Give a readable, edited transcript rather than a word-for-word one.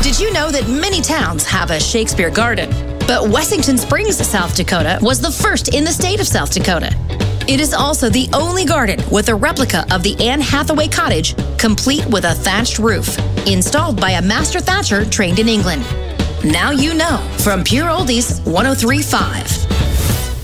Did you know that many towns have a Shakespeare Garden? But Wessington Springs, South Dakota was the first in the state of South Dakota. It is also the only garden with a replica of the Anne Hathaway cottage, complete with a thatched roof, installed by a master thatcher trained in England. Now you know from Pure Oldies 103.5.